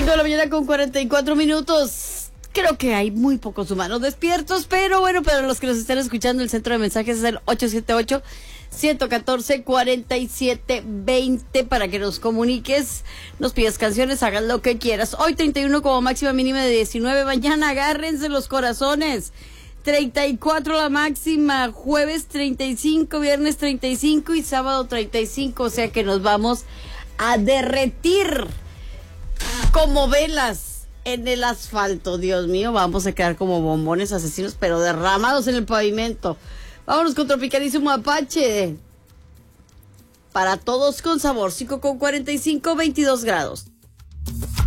8 de la mañana con 44 minutos. Creo que hay muy pocos humanos despiertos, pero bueno, para los que nos están escuchando, el centro de mensajes es el 878-114-4720 para que nos comuniques, nos pidas canciones, hagas lo que quieras. Hoy 31 como máxima mínima de 19, mañana agárrense los corazones. 34 la máxima, jueves 35, viernes 35 y sábado 35, o sea que nos vamos a derretir como velas en el asfalto. Dios mío, vamos a quedar como bombones asesinos, pero derramados en el pavimento. Vámonos con Tropicalísimo Apache. Para todos con sabor, 5 con 45, 22 grados.